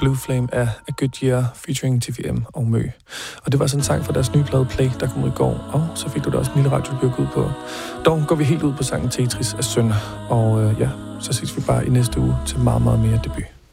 Blue Flame af A Good Year featuring TVM og Mø. Og det var sådan en sang fra deres nye plade Play, der kom ud i går. Og så fik du da også en lille radiobyrk ud på. Dog går vi helt ud på sangen Tetris af Sønder. Og så ses vi bare i næste uge til meget, meget mere debut.